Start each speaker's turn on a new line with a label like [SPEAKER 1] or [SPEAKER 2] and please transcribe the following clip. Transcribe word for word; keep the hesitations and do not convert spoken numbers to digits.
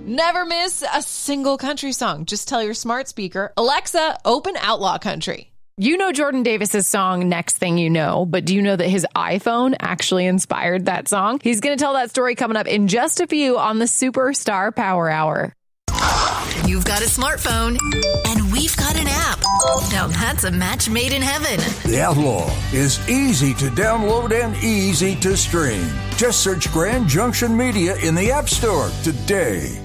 [SPEAKER 1] Never miss a single country song. Just tell your smart speaker, Alexa, open Outlaw Country.
[SPEAKER 2] You know Jordan Davis's song, Next Thing You Know, but do you know that his iPhone actually inspired that song? He's going to tell that story coming up in just a few on the Superstar Power Hour.
[SPEAKER 3] You've got a smartphone, and we've got an app. Now that's a match made in heaven.
[SPEAKER 4] The Outlaw is easy to download and easy to stream. Just search Grand Junction Media in the App Store today.